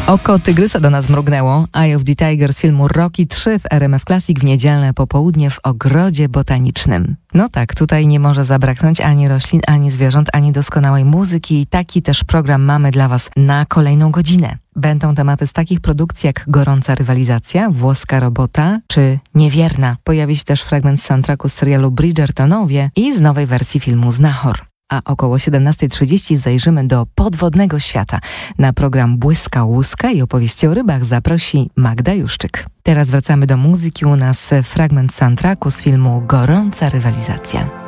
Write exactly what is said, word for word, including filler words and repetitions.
Oko tygrysa do nas mrugnęło. Eye of the Tiger z filmu Rocky trzy w R M F Classic w niedzielne popołudnie w Ogrodzie Botanicznym. No tak, tutaj nie może zabraknąć ani roślin, ani zwierząt, ani doskonałej muzyki i taki też program mamy dla Was na kolejną godzinę. Będą tematy z takich produkcji jak Gorąca rywalizacja, Włoska robota czy Niewierna. Pojawi się też fragment z soundtracku z serialu Bridgertonowie i z nowej wersji filmu Znachor. A około siedemnasta trzydzieści zajrzymy do podwodnego świata. Na program Błyska Łuska i opowieści o rybach zaprosi Magda Juszczyk. Teraz wracamy do muzyki. U nas fragment soundtracku z filmu Gorąca rywalizacja.